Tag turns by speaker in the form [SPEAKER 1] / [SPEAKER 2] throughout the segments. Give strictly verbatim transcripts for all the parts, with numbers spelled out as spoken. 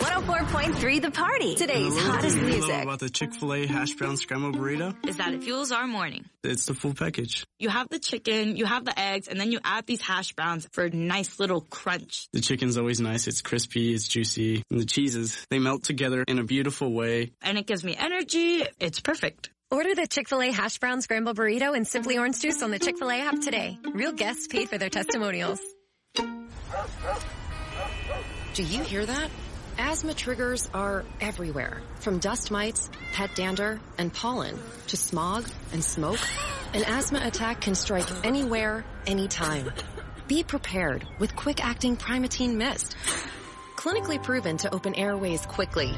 [SPEAKER 1] oh four point three The Party. Today's hottest
[SPEAKER 2] What
[SPEAKER 1] music.
[SPEAKER 2] I love about the Chick-fil-A hash brown scrambled burrito
[SPEAKER 3] is that it fuels our morning.
[SPEAKER 2] It's the full package.
[SPEAKER 3] You have the chicken, you have the eggs, and then you add these hash browns for a nice little crunch.
[SPEAKER 2] The chicken's always nice. It's crispy, it's juicy. And the cheeses, they melt together in a beautiful way.
[SPEAKER 3] And it gives me energy. It's perfect.
[SPEAKER 1] Order the Chick-fil-A hash brown scrambled burrito and Simply Orange Juice on the Chick-fil-A app today. Real guests paid for their testimonials.
[SPEAKER 4] Do you hear that? Asthma triggers are everywhere, from dust mites, pet dander, and pollen, to smog and smoke. An asthma attack can strike anywhere, anytime. Be prepared with quick-acting Primatene Mist. Clinically proven to open airways quickly.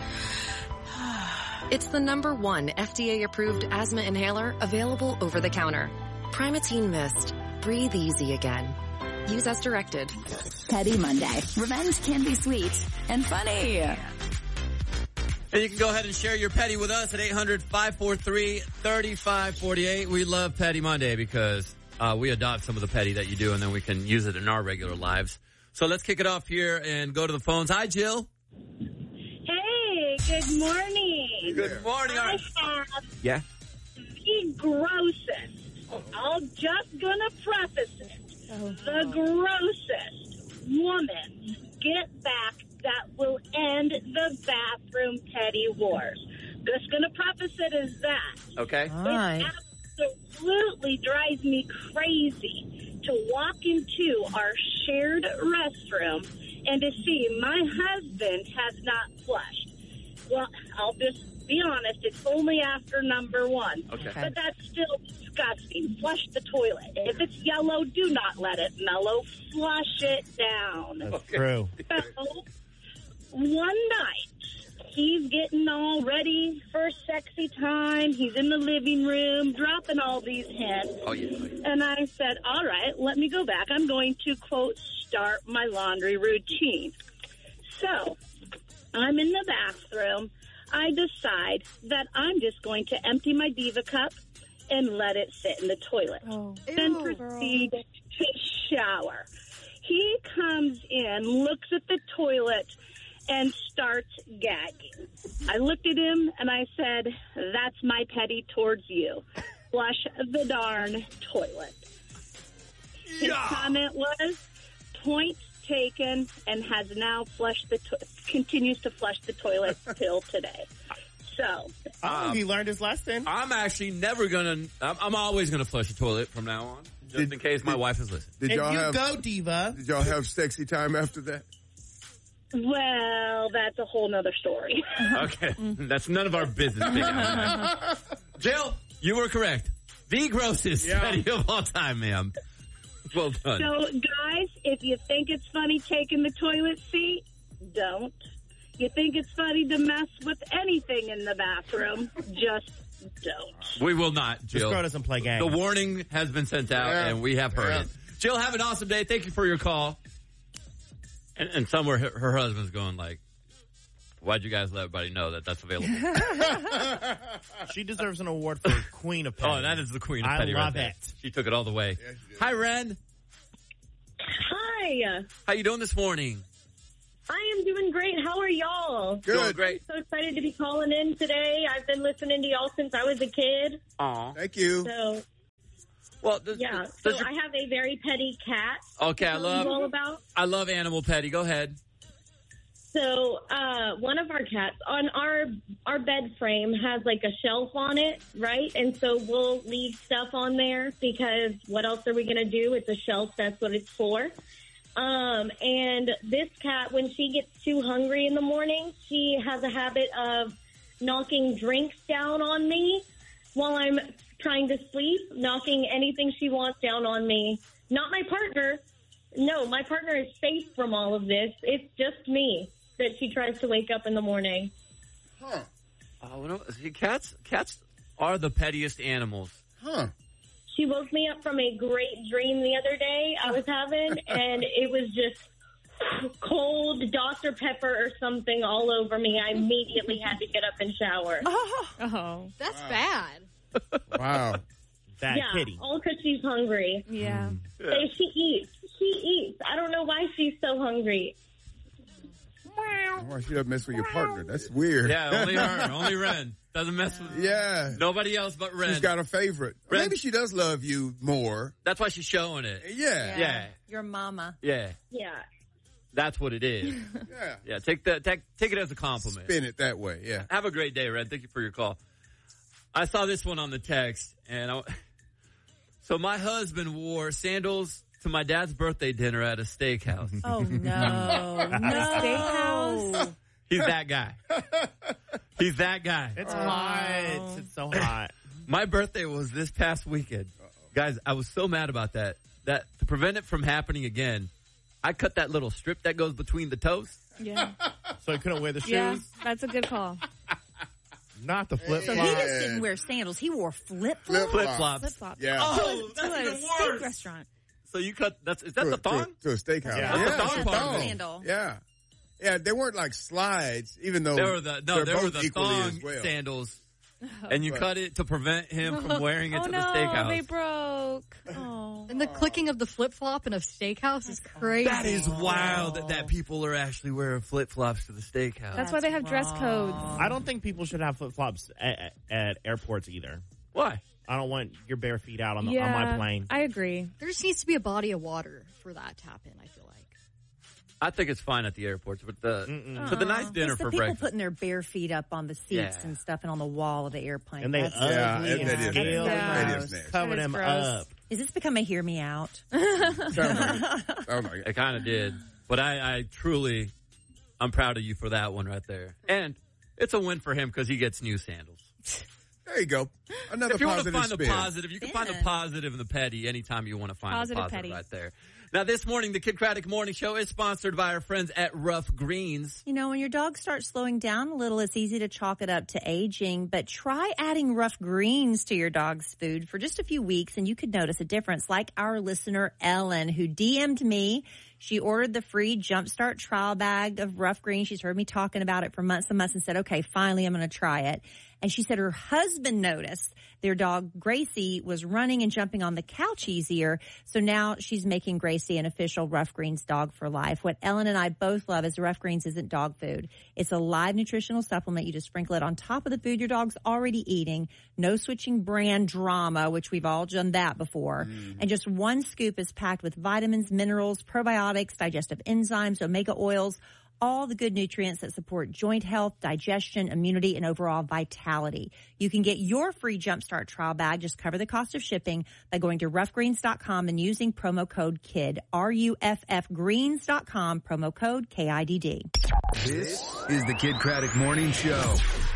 [SPEAKER 4] It's the number one F D A-approved asthma inhaler available over the counter. Primatene Mist. Breathe easy again. Use as directed.
[SPEAKER 1] Petty Monday. Revenge can be sweet and funny.
[SPEAKER 5] And you can go ahead and share your petty with us at eight hundred, five four three, three five four eight. We love Petty Monday because uh, we adopt some of the petty that you do, and then we can use it in our regular lives. So let's kick it off here and go to the phones. Hi, Jill.
[SPEAKER 6] Hey, good morning.
[SPEAKER 5] Good morning.
[SPEAKER 6] I have
[SPEAKER 5] Yeah.
[SPEAKER 6] the grossest. I'm just gonna preface it. The grossest woman's get back that will end the bathroom petty wars. Just gonna preface it as that.
[SPEAKER 5] Okay.
[SPEAKER 6] It absolutely drives me crazy to walk into our shared restroom and to see my husband has not flushed. Well, I'll just be honest, it's only after number one.
[SPEAKER 5] Okay.
[SPEAKER 6] But that's still disgusting. Flush the toilet. If it's yellow, do not let it mellow. Flush it down.
[SPEAKER 7] That's true.
[SPEAKER 6] So, one night, he's getting all ready for sexy time. He's in the living room, dropping all these hints.
[SPEAKER 5] Oh, yeah. Oh, yeah.
[SPEAKER 6] And I said, all right, let me go back. I'm going to, quote, start my laundry routine. So, I'm in the bathroom. I decide that I'm just going to empty my Diva cup and let it sit in the toilet.
[SPEAKER 8] Oh.
[SPEAKER 6] Then
[SPEAKER 8] Ew,
[SPEAKER 6] proceed girl. to shower. He comes in, looks at the toilet, and starts gagging. I looked at him and I said, that's my petty towards you. Flush the darn toilet. His
[SPEAKER 5] Yeah.
[SPEAKER 6] comment was, point taken, and has now flushed the to- continues to flush the toilet till today. So,
[SPEAKER 7] Oh,
[SPEAKER 5] Um,
[SPEAKER 7] he learned his lesson.
[SPEAKER 5] I'm actually never going to, I'm, I'm always going to flush the toilet from now on, just
[SPEAKER 9] Did-
[SPEAKER 5] in case my
[SPEAKER 9] did-
[SPEAKER 5] wife is listening.
[SPEAKER 9] Did
[SPEAKER 7] If
[SPEAKER 9] y'all
[SPEAKER 7] you
[SPEAKER 9] have
[SPEAKER 7] go, Diva.
[SPEAKER 9] Did y'all have sexy time after that?
[SPEAKER 6] well, that's a whole nother story.
[SPEAKER 5] Okay. That's none of our business. Big Al. Jill, you were correct. The grossest
[SPEAKER 9] Yeah.
[SPEAKER 5] petty of all time, ma'am. Well done.
[SPEAKER 6] So, guys, if you think it's funny taking the toilet seat, don't. You think it's funny to mess with anything in the bathroom, just don't.
[SPEAKER 5] We will not,
[SPEAKER 7] This
[SPEAKER 5] Jill.
[SPEAKER 7] girl doesn't play games.
[SPEAKER 5] The warning has been sent out,
[SPEAKER 9] Yeah.
[SPEAKER 5] and we have heard
[SPEAKER 9] Yeah.
[SPEAKER 5] it. Jill, have an awesome day. Thank you for your call. And, and somewhere her, her husband's going like, why'd you guys let everybody know that that's available?
[SPEAKER 7] She deserves an award for Queen of Petty.
[SPEAKER 5] Oh, that is the queen of
[SPEAKER 7] I
[SPEAKER 5] petty right
[SPEAKER 7] love
[SPEAKER 5] there.
[SPEAKER 7] it.
[SPEAKER 5] She took it all the way.
[SPEAKER 9] Yeah, she did.
[SPEAKER 5] Hi, Ren.
[SPEAKER 6] Hi,
[SPEAKER 5] How you doing this morning?
[SPEAKER 6] I am doing great. How are y'all?
[SPEAKER 5] Doing
[SPEAKER 9] Good.
[SPEAKER 5] great.
[SPEAKER 6] So excited to be calling in today. I've been listening to y'all since I was a kid.
[SPEAKER 5] Aw.
[SPEAKER 9] Thank you.
[SPEAKER 6] So,
[SPEAKER 5] Well, does,
[SPEAKER 6] yeah.
[SPEAKER 5] does
[SPEAKER 6] So
[SPEAKER 5] your-
[SPEAKER 6] I have a very petty cat.
[SPEAKER 5] okay,
[SPEAKER 6] to
[SPEAKER 5] I
[SPEAKER 6] tell you all
[SPEAKER 5] love,
[SPEAKER 6] about.
[SPEAKER 5] I love animal petty. Go ahead.
[SPEAKER 6] So, uh, one of our cats on our our bed frame has like a shelf on it, right? And so we'll leave stuff on there because what else are we going to do? It's a shelf. That's what it's for. Um, and this cat, when she gets too hungry in the morning, she has a habit of knocking drinks down on me while I'm trying to sleep, knocking anything she wants down on me. Not my partner. No, my partner is safe from all of this. It's just me that she tries to wake up in the morning.
[SPEAKER 9] Huh.
[SPEAKER 5] Oh, no, see, cats, cats are the pettiest animals.
[SPEAKER 9] Huh.
[SPEAKER 6] She woke me up from a great dream the other day I was having, and it was just cold Doctor Pepper or something all over me. I immediately had to get up and shower.
[SPEAKER 8] Oh, that's
[SPEAKER 9] Wow.
[SPEAKER 8] bad.
[SPEAKER 9] Wow.
[SPEAKER 7] That
[SPEAKER 6] yeah,
[SPEAKER 7] kitty.
[SPEAKER 6] all because she's hungry.
[SPEAKER 8] Yeah.
[SPEAKER 5] Yeah.
[SPEAKER 6] So she eats. She eats. I don't know why she's so hungry.
[SPEAKER 9] Wow. why she doesn't mess with your partner. That's weird.
[SPEAKER 5] Yeah, only her. Only Ren. Doesn't mess with
[SPEAKER 9] Yeah.
[SPEAKER 5] nobody else but Ren.
[SPEAKER 9] She's got a favorite. Or
[SPEAKER 5] Ren-
[SPEAKER 9] maybe she does love you more.
[SPEAKER 5] That's why she's showing it.
[SPEAKER 9] Yeah.
[SPEAKER 5] Yeah.
[SPEAKER 8] Your mama.
[SPEAKER 5] Yeah.
[SPEAKER 6] Yeah.
[SPEAKER 5] That's what it is.
[SPEAKER 9] Yeah.
[SPEAKER 5] Yeah, take the take, take it as a compliment.
[SPEAKER 9] Spin it that way, yeah.
[SPEAKER 5] Have a great day, Ren. Thank you for your call. I saw this one on the text, and I, so my husband wore sandals to my dad's birthday dinner at a steakhouse.
[SPEAKER 8] Oh, no. No.
[SPEAKER 10] Steakhouse.
[SPEAKER 5] He's that guy. He's that guy.
[SPEAKER 7] It's hot. It's so hot.
[SPEAKER 5] My birthday was this past weekend. Guys, I was so mad about that. That to prevent it from happening again, I cut that little strip that goes between the toes.
[SPEAKER 10] Yeah.
[SPEAKER 7] So he couldn't wear the shoes?
[SPEAKER 10] Yeah, that's a good call.
[SPEAKER 7] Not the flip
[SPEAKER 8] So
[SPEAKER 7] flop.
[SPEAKER 8] he just didn't wear sandals. He wore flip-flops.
[SPEAKER 5] Flip flops.
[SPEAKER 10] Flip flop.
[SPEAKER 9] Yeah.
[SPEAKER 5] Oh,
[SPEAKER 10] To
[SPEAKER 5] that's
[SPEAKER 10] a
[SPEAKER 5] even
[SPEAKER 10] steak
[SPEAKER 5] worse.
[SPEAKER 10] restaurant.
[SPEAKER 5] So you cut, that's, is that
[SPEAKER 9] to,
[SPEAKER 5] the
[SPEAKER 9] a, to,
[SPEAKER 5] thong?
[SPEAKER 9] a, to a steakhouse.
[SPEAKER 7] Yeah.
[SPEAKER 5] That's the thong
[SPEAKER 8] It's a
[SPEAKER 5] part.
[SPEAKER 8] thong sandal.
[SPEAKER 9] Yeah. Yeah, they weren't like slides, even though
[SPEAKER 5] They were the, no,
[SPEAKER 9] they're
[SPEAKER 5] they were
[SPEAKER 9] both
[SPEAKER 5] the
[SPEAKER 9] equally
[SPEAKER 5] thong
[SPEAKER 9] as well.
[SPEAKER 5] sandals. And you
[SPEAKER 9] But-
[SPEAKER 5] cut it to prevent him from wearing it
[SPEAKER 10] Oh
[SPEAKER 5] to
[SPEAKER 10] no,
[SPEAKER 5] the steakhouse.
[SPEAKER 10] they broke. Oh.
[SPEAKER 11] And the clicking of the flip flop in a steakhouse is crazy.
[SPEAKER 5] That is wild that, that people are actually wearing flip flops to the steakhouse.
[SPEAKER 10] That's why they have dress codes.
[SPEAKER 7] I don't think people should have flip flops at, at airports either.
[SPEAKER 5] Why?
[SPEAKER 7] I don't want your bare feet out on, the,
[SPEAKER 10] Yeah,
[SPEAKER 7] on my plane.
[SPEAKER 10] I agree.
[SPEAKER 11] There just needs to be a body of water for that to happen, I feel like.
[SPEAKER 5] I think it's fine at the airports, but the
[SPEAKER 7] Mm-mm.
[SPEAKER 5] for the nice dinner
[SPEAKER 8] It's the
[SPEAKER 5] for
[SPEAKER 8] people
[SPEAKER 5] breakfast.
[SPEAKER 8] putting their bare feet up on the seats
[SPEAKER 5] Yeah.
[SPEAKER 8] and stuff and on the wall of the airplane.
[SPEAKER 7] And they
[SPEAKER 8] That's-
[SPEAKER 7] ugly
[SPEAKER 9] Yeah,
[SPEAKER 7] and
[SPEAKER 9] that- that is-
[SPEAKER 7] scaled
[SPEAKER 10] that
[SPEAKER 7] and
[SPEAKER 9] is nasty.
[SPEAKER 7] cover
[SPEAKER 10] That is
[SPEAKER 7] them
[SPEAKER 10] gross.
[SPEAKER 7] up.
[SPEAKER 8] Is this become a hear me out?
[SPEAKER 9] Sounds like it. Sounds like it.
[SPEAKER 5] It kind of did, but I, I truly, I'm proud of you for that one right there, and it's a win for him because he gets new sandals.
[SPEAKER 9] There you go. Another
[SPEAKER 5] If you want to
[SPEAKER 9] positive
[SPEAKER 5] find the
[SPEAKER 9] spin.
[SPEAKER 5] positive, you can find the
[SPEAKER 8] Spin.
[SPEAKER 5] positive in the petty anytime you want to find
[SPEAKER 10] Positive
[SPEAKER 5] the positive
[SPEAKER 10] petty.
[SPEAKER 5] right there. Now, this morning, the Kid Craddock Morning Show is sponsored by our friends at Rough Greens.
[SPEAKER 8] You know, when your dog starts slowing down a little, it's easy to chalk it up to aging, but try adding Rough Greens to your dog's food for just a few weeks and you could notice a difference. Like our listener, Ellen, who D M'd me. She ordered the free Jumpstart trial bag of Rough Greens. She's heard me talking about it for months and months and said, okay, finally I'm going to try it. And she said her husband noticed their dog Gracie was running and jumping on the couch easier. So now she's making Gracie an official Rough Greens dog for life. What Ellen and I both love is Rough Greens isn't dog food. It's a live nutritional supplement. You just sprinkle it on top of the food your dog's already eating. No switching brand drama, which we've all done that before. Mm. And just one scoop is packed with vitamins, minerals, probiotics, digestive enzymes, omega oils, all the good nutrients that support joint health, digestion, immunity, and overall vitality. You can get your free Jumpstart trial bag. Just cover the cost of shipping by going to rough greens dot com and using promo code KID, R U F F greens dot com, promo code K I D D.
[SPEAKER 12] This is the Kid Craddock Morning Show.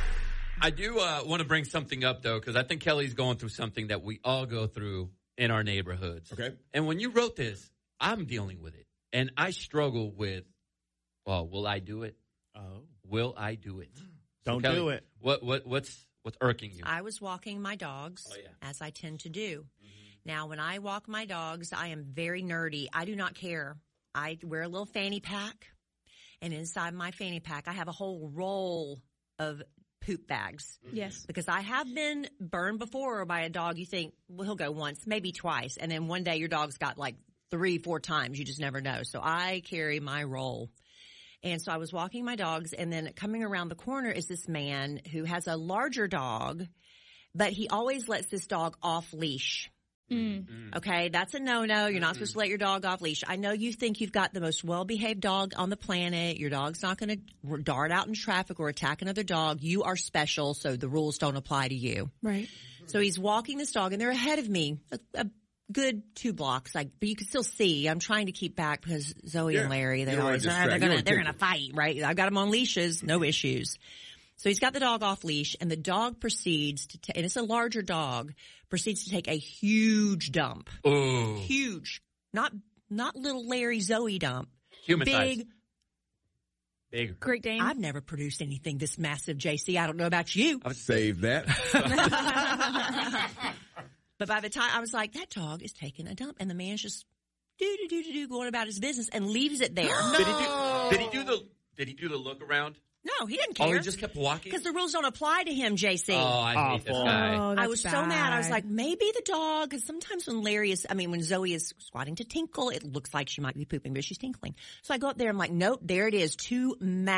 [SPEAKER 5] I do uh, want to bring something up, though, because I think Kelly's going through something that we all go through in our neighborhoods.
[SPEAKER 9] Okay.
[SPEAKER 5] And when you wrote this, I'm dealing with it. And I struggle with, well, will I do it?
[SPEAKER 7] Oh.
[SPEAKER 5] Will I do it?
[SPEAKER 7] Don't
[SPEAKER 5] Kelly,
[SPEAKER 7] do it.
[SPEAKER 5] What what what's what's irking you?
[SPEAKER 8] I was walking my dogs,
[SPEAKER 5] Oh, yeah.
[SPEAKER 8] as I tend to do. Mm-hmm. Now, when I walk my dogs, I am very nerdy. I do not care. I wear a little fanny pack, and inside my fanny pack, I have a whole roll of poop bags.
[SPEAKER 10] Yes.
[SPEAKER 8] Because I have been burned before by a dog. You think, well, he'll go once, maybe twice, and then one day your dog's got like three, four times. You just never know. So I carry my roll. And so I was walking my dogs, and then coming around the corner is this man who has a larger dog, but he always lets this dog off leash.
[SPEAKER 10] Mm.
[SPEAKER 8] Okay, that's a no-no. You're not supposed to let your dog off leash. I know you think you've got the most well-behaved dog on the planet. Your dog's not going to dart out in traffic or attack another dog. You are special, so the rules don't apply to you.
[SPEAKER 10] Right.
[SPEAKER 8] So he's walking this dog, and they're ahead of me, a, a good two blocks. Like, but you can still see. I'm trying to keep back because Zoe
[SPEAKER 9] Yeah.
[SPEAKER 8] and Larry,
[SPEAKER 9] You
[SPEAKER 8] they
[SPEAKER 9] don't wanna
[SPEAKER 8] always ah,
[SPEAKER 9] distract.
[SPEAKER 8] they're
[SPEAKER 9] You
[SPEAKER 8] gonna
[SPEAKER 9] wanna
[SPEAKER 8] they're
[SPEAKER 9] take
[SPEAKER 8] gonna
[SPEAKER 9] it.
[SPEAKER 8] fight, right? I've got them on leashes, no issues. So he's got the dog off leash, and the dog proceeds to, ta- and it's a larger dog, proceeds to take a huge dump.
[SPEAKER 5] Oh,
[SPEAKER 8] Huge. Not, not little Larry Zoe dump.
[SPEAKER 5] human
[SPEAKER 8] Big.
[SPEAKER 5] size. Big.
[SPEAKER 10] Great Dane.
[SPEAKER 8] I've never produced anything this massive, J C. I don't know about you.
[SPEAKER 9] Save that.
[SPEAKER 8] But by the time I was like, that dog is taking a dump, and the man's just do do do do do going about his business and leaves it there.
[SPEAKER 5] Did he do? Did he do the? Did he do the look around?
[SPEAKER 13] No, he didn't care.
[SPEAKER 5] Oh, he just kept walking?
[SPEAKER 13] Because the rules don't apply to him, J C.
[SPEAKER 5] Oh, I hate this guy.
[SPEAKER 10] Oh, that's
[SPEAKER 13] I was so
[SPEAKER 10] bad.
[SPEAKER 13] mad. I was like, maybe the dog, because sometimes when Larry is, I mean, when Zoe is squatting to tinkle, it looks like she might be pooping, but she's tinkling. So I go up there, I'm like, nope, there it is. Two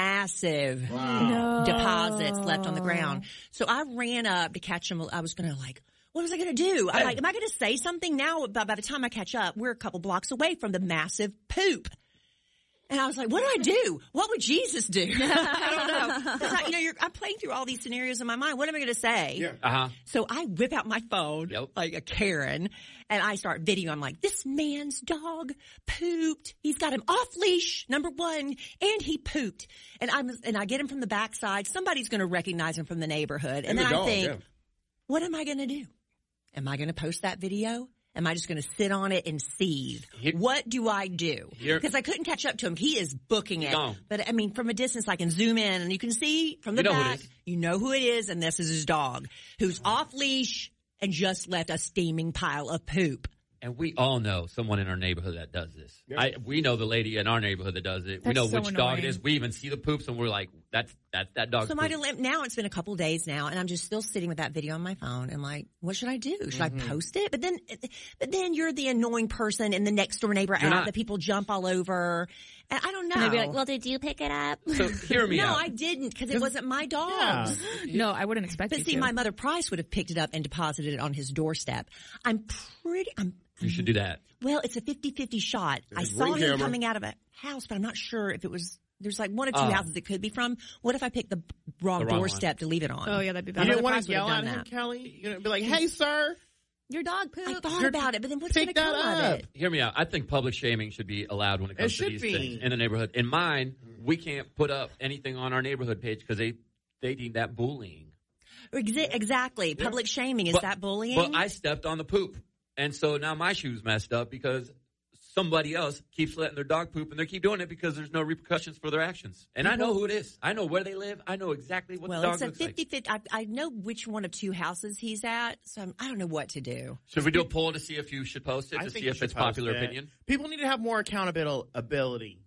[SPEAKER 13] massive
[SPEAKER 10] No.
[SPEAKER 13] deposits left on the ground. So I ran up to catch him. I was going to like, what was I going to do? I'm like, am I going to say something now? By, by the time I catch up, we're a couple blocks away from the massive poop. And I was like, what do I do? What would Jesus do? I don't know. 'Cause I, you know, you're, I'm playing through all these scenarios in my mind. What am I going to say?
[SPEAKER 9] Yeah.
[SPEAKER 5] Uh-huh.
[SPEAKER 13] So I whip out my phone,
[SPEAKER 5] Yep.
[SPEAKER 13] like a Karen, and I start videoing. I'm like, this man's dog pooped. He's got him off leash, number one, and he pooped. And I'm, and I get him from the backside. Somebody's going to recognize him from the neighborhood. And,
[SPEAKER 9] And
[SPEAKER 13] then
[SPEAKER 9] the
[SPEAKER 13] I
[SPEAKER 9] dog,
[SPEAKER 13] think,
[SPEAKER 9] yeah.
[SPEAKER 13] what am I going to do? Am I going to post that video? Am I just going to sit on it and seethe?
[SPEAKER 5] Here-
[SPEAKER 13] What do I do?
[SPEAKER 5] Here-
[SPEAKER 13] Because I couldn't catch up to him. He is booking it.
[SPEAKER 5] No.
[SPEAKER 13] But I mean, from a distance, I can zoom in and you can see from the
[SPEAKER 5] You know who it
[SPEAKER 13] back,
[SPEAKER 5] is.
[SPEAKER 13] you know who it is, and this is his dog who's off leash and just left a steaming pile of poop.
[SPEAKER 5] And we all know someone in our neighborhood that does this.
[SPEAKER 9] Yeah.
[SPEAKER 5] I, we know the lady in our neighborhood that does it. we
[SPEAKER 10] That's
[SPEAKER 5] know
[SPEAKER 10] so
[SPEAKER 5] which dog it
[SPEAKER 10] annoying.
[SPEAKER 5] is. We even see the poops and we're like, that's, that's that dog's
[SPEAKER 13] So my
[SPEAKER 5] poop.
[SPEAKER 13] dilemma, now it's been a couple days now, and I'm just still sitting with that video on my phone. I'm like, what should I do? Should
[SPEAKER 5] Mm-hmm.
[SPEAKER 13] I post it? But then, but then you're the annoying person in the next door neighbor
[SPEAKER 5] You're
[SPEAKER 13] app
[SPEAKER 5] not.
[SPEAKER 13] that people jump all over. And I don't know.
[SPEAKER 10] And they'd be like, well, did you pick it up?
[SPEAKER 5] So hear me
[SPEAKER 13] no,
[SPEAKER 5] out.
[SPEAKER 13] I didn't because it wasn't my dog's.
[SPEAKER 10] No, I wouldn't expect
[SPEAKER 13] But
[SPEAKER 10] you
[SPEAKER 13] see,
[SPEAKER 10] to.
[SPEAKER 13] my mother Price would have picked it up and deposited it on his doorstep. I'm pretty, I'm,
[SPEAKER 5] You should do that.
[SPEAKER 13] well, it's a fifty-fifty shot. I
[SPEAKER 9] There's
[SPEAKER 13] saw
[SPEAKER 9] ring
[SPEAKER 13] him
[SPEAKER 9] camera.
[SPEAKER 13] coming out of a house, but I'm not sure if it was, there's like one or two
[SPEAKER 5] Oh.
[SPEAKER 13] houses it could be from. What if I picked the wrong
[SPEAKER 5] The wrong
[SPEAKER 13] doorstep to leave it on?
[SPEAKER 10] Oh, yeah, that'd be
[SPEAKER 7] You
[SPEAKER 10] bad.
[SPEAKER 7] didn't
[SPEAKER 13] Mother
[SPEAKER 7] want
[SPEAKER 13] Price
[SPEAKER 7] to
[SPEAKER 13] would have
[SPEAKER 7] yell
[SPEAKER 13] done
[SPEAKER 7] at him,
[SPEAKER 13] that.
[SPEAKER 7] Kelly? You're going to be like, hey, sir.
[SPEAKER 10] Your dog pooped.
[SPEAKER 13] I thought about it, but then what's going to
[SPEAKER 7] Pick that
[SPEAKER 13] come of
[SPEAKER 7] up.
[SPEAKER 13] it?
[SPEAKER 5] Hear me out. I think public shaming should be allowed when it comes
[SPEAKER 7] It
[SPEAKER 5] to
[SPEAKER 7] should
[SPEAKER 5] these
[SPEAKER 7] be.
[SPEAKER 5] things in the neighborhood. In mine, we can't put up anything on our neighborhood page because they, they deem that bullying.
[SPEAKER 13] Exa- exactly. Public shaming. Is
[SPEAKER 5] But-
[SPEAKER 13] that bullying?
[SPEAKER 5] But I stepped on the poop. And so now my shoe's messed up because somebody else keeps letting their dog poop and they keep doing it because there's no repercussions for their actions. And I know who it is. I know where they live. I know exactly what
[SPEAKER 13] well,
[SPEAKER 5] the dog
[SPEAKER 13] it's a
[SPEAKER 5] looks like.
[SPEAKER 13] fifty-fifty. I, I know which one of two houses he's at, so I'm, I don't know what to do.
[SPEAKER 5] Should we do a poll to see if you should post it,
[SPEAKER 7] I
[SPEAKER 5] to
[SPEAKER 7] think
[SPEAKER 5] see
[SPEAKER 7] you
[SPEAKER 5] if
[SPEAKER 7] should
[SPEAKER 5] it's
[SPEAKER 7] post
[SPEAKER 5] popular
[SPEAKER 7] it.
[SPEAKER 5] opinion?
[SPEAKER 7] People need to have more accountability.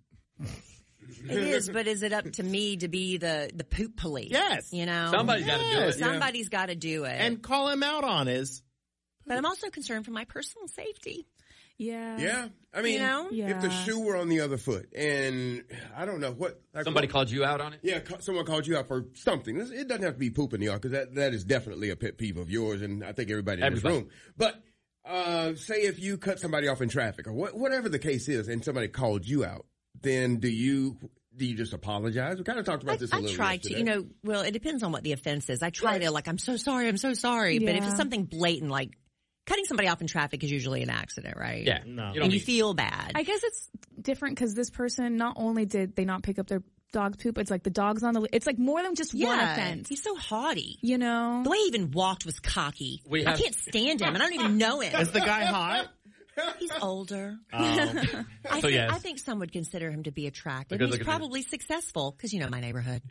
[SPEAKER 13] It is, but is it up to me to be the, the poop police?
[SPEAKER 7] Yes.
[SPEAKER 13] You know?
[SPEAKER 5] Somebody's got to do
[SPEAKER 7] Yes.
[SPEAKER 5] it.
[SPEAKER 13] Somebody's got to do it.
[SPEAKER 7] And call him out on his.
[SPEAKER 13] but I'm also concerned for my personal safety.
[SPEAKER 10] Yeah.
[SPEAKER 9] Yeah. I mean,
[SPEAKER 13] You know?
[SPEAKER 9] if the
[SPEAKER 10] Yeah.
[SPEAKER 9] shoe were on the other foot and I don't know what. Like
[SPEAKER 5] Somebody
[SPEAKER 9] what-
[SPEAKER 5] called you out on it?
[SPEAKER 9] Yeah, ca- someone called you out for something. This- It doesn't have to be poop in the yard because that, that is definitely a pet peeve of yours and I think everybody in
[SPEAKER 5] Everybody.
[SPEAKER 9] this room. But uh, say if you cut somebody off in traffic or what, whatever the case is and somebody called you out, then do you do you just apologize? We kind of talked about
[SPEAKER 13] I,
[SPEAKER 9] this a
[SPEAKER 13] I
[SPEAKER 9] little
[SPEAKER 13] try to,
[SPEAKER 9] yesterday.
[SPEAKER 13] you know, well, it depends on what the offense is. I try
[SPEAKER 9] Right.
[SPEAKER 13] to, like, I'm so sorry, I'm so sorry. But if
[SPEAKER 10] Yeah.
[SPEAKER 13] it's something blatant, like cutting somebody off in traffic is usually an accident, right?
[SPEAKER 5] Yeah.
[SPEAKER 7] No.
[SPEAKER 5] You don't
[SPEAKER 13] And you
[SPEAKER 5] need-
[SPEAKER 13] feel bad.
[SPEAKER 10] I guess it's different because this person, not only did they not pick up their dog's poop, it's like the dog's on the, it's like more than just one
[SPEAKER 13] yeah,
[SPEAKER 10] offense.
[SPEAKER 13] he's so haughty.
[SPEAKER 10] You know?
[SPEAKER 13] The way he even walked was cocky.
[SPEAKER 5] We
[SPEAKER 13] I
[SPEAKER 5] have-
[SPEAKER 13] can't stand him. I don't even know him.
[SPEAKER 7] Is the guy hot?
[SPEAKER 13] He's older.
[SPEAKER 7] Um,
[SPEAKER 13] I,
[SPEAKER 5] So,
[SPEAKER 13] think,
[SPEAKER 5] yes.
[SPEAKER 13] I think some would consider him to be attractive.
[SPEAKER 5] A good
[SPEAKER 13] He's
[SPEAKER 5] looking man.
[SPEAKER 13] probably successful because you know my neighborhood.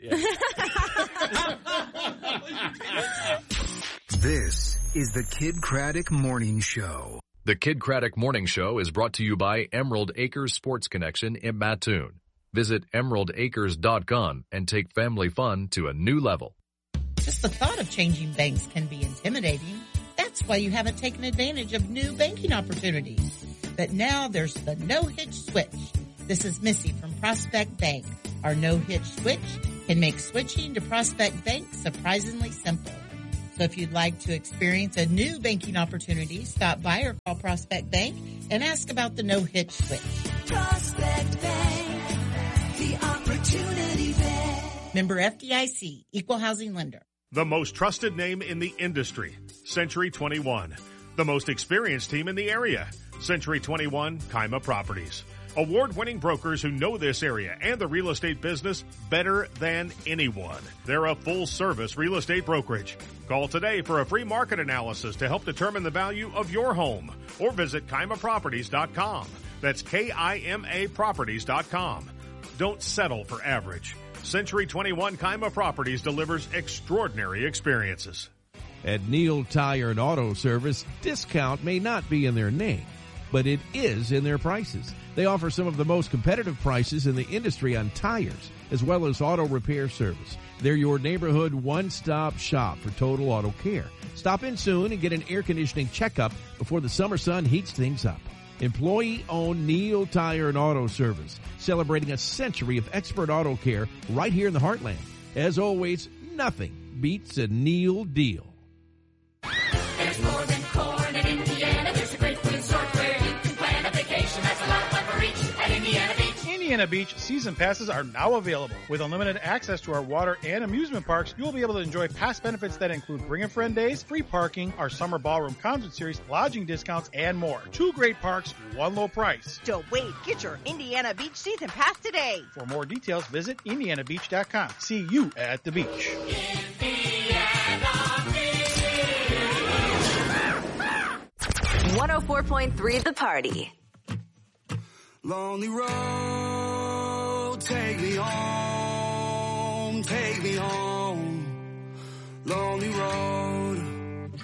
[SPEAKER 12] This is the Kid Craddock Morning Show.
[SPEAKER 14] The Kid Craddock Morning Show is brought to you by Emerald Acres Sports Connection in Mattoon. Visit emerald acres dot com and take family fun to a new level.
[SPEAKER 15] Just the thought of changing banks can be intimidating. That's why you haven't taken advantage of new banking opportunities. But now there's the no-hitch switch. This is Missy from Prospect Bank. Our no-hitch switch can make switching to Prospect Bank surprisingly simple. So if you'd like to experience a new banking opportunity, stop by or call Prospect Bank and ask about the no-hitch switch.
[SPEAKER 16] Prospect Bank, the opportunity bank.
[SPEAKER 15] Member F D I C, Equal Housing Lender.
[SPEAKER 17] The most trusted name in the industry, Century twenty-one. The most experienced team in the area, Century twenty-one Kaima Properties. Award-winning brokers who know this area and the real estate business better than anyone. They're a full-service real estate brokerage. Call today for a free market analysis to help determine the value of your home or visit Kaima Properties dot com. That's K I M A Properties dot com. Don't settle for average. Century twenty-one Kaima Properties delivers extraordinary experiences.
[SPEAKER 18] At Neil Tire and Auto Service, discount may not be in their name, but it is in their prices. They offer some of the most competitive prices in the industry on tires, as well as auto repair service. They're your neighborhood one-stop shop for total auto care. Stop in soon and get an air conditioning checkup before the summer sun heats things up. Employee-owned Neil Tire and Auto Service, celebrating a century of expert auto care right here in the heartland. As always, nothing beats a Neil deal.
[SPEAKER 16] There's more than corn in Indiana. There's a great food resort where you can plan a vacation. That's a lot of fun for each at Indiana Beach.
[SPEAKER 19] Indiana Beach season passes are now available. With unlimited access to our water and amusement parks, you'll be able to enjoy past benefits that include Bring a Friend Days, free parking, our summer ballroom concert series, lodging discounts, and more. Two great parks, one low price.
[SPEAKER 20] Don't wait. Get your Indiana Beach season pass today.
[SPEAKER 19] For more details, visit indiana beach dot com. See you at the beach.
[SPEAKER 21] one oh four point three The Party.
[SPEAKER 16] Lonely road, take me home, take me home. Lonely road.